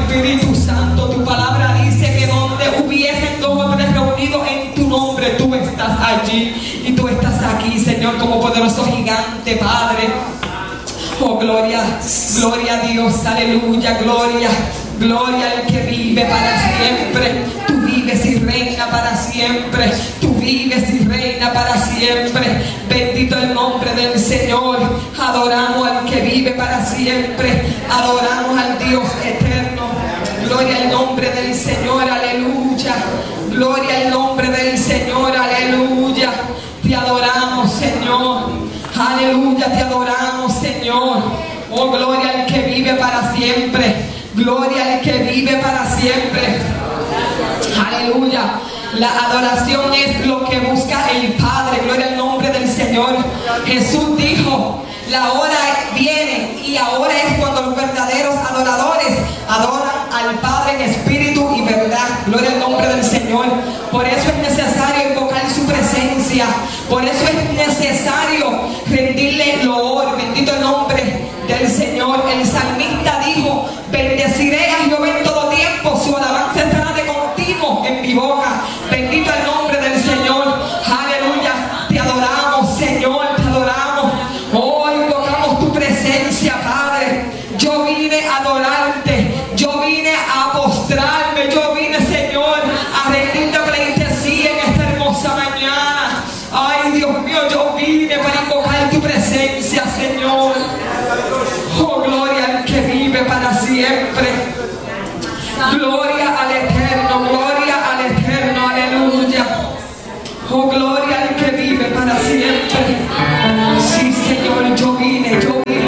Espíritu Santo. Tu palabra dice que donde hubiesen 2 o 3 reunidos en tu nombre, tú estás allí y tú estás aquí, Señor, como poderoso gigante, Padre. Oh, gloria, gloria a Dios, aleluya, gloria, gloria al que vive para siempre. Tú vives y reina para siempre. Tú vives y reina para siempre. Bendito el nombre del Señor. Adoramos al que vive para siempre. Adoramos al Dios eterno. Gloria al nombre del Señor, aleluya. Gloria al nombre del Señor, aleluya. Te adoramos, Señor. Aleluya, te adoramos, Señor. Oh, gloria al que vive para siempre. Gloria al que vive para siempre. Aleluya. La adoración es lo que busca el Padre. Gloria al nombre del Señor. Jesús dijo: la hora viene y ahora es cuando los verdaderos adoradores adoran al Padre en espíritu y verdad. Gloria al nombre del Señor. Por eso es necesario invocar su presencia. Por eso es necesario rendirle loor. Bendito el nombre del Señor. El salmista dijo: bendeciré a Jehová